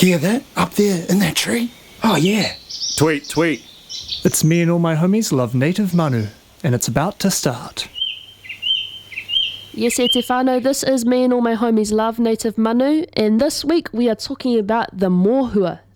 Hear that? Up there in that tree? Oh, yeah. Tweet, tweet. It's Me and All My Homies Love Native Manu, and it's about to start. Yes, e te whānau, this is Me and All My Homies Love Native Manu, and this week we are talking about the mōhua,